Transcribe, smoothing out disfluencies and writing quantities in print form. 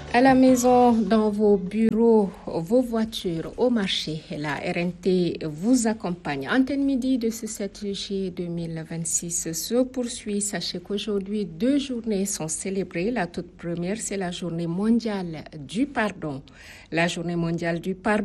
À la maison, dans vos bureaux, vos voitures, au marché, la RNT vous accompagne. Antenne midi de ce 7 juillet 2026 se poursuit. Sachez qu'aujourd'hui, 2 journées sont célébrées. La toute première, c'est la journée mondiale du pardon. La journée mondiale du pardon